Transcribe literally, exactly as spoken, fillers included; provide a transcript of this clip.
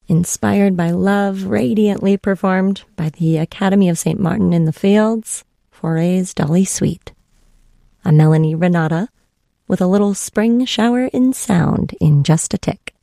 Inspired by Love, radiantly performed by the Academy of Saint Martin in the Fields, Fauré's Dolly Suite. I'm Melanie Renata with a little spring shower in sound in just a tick.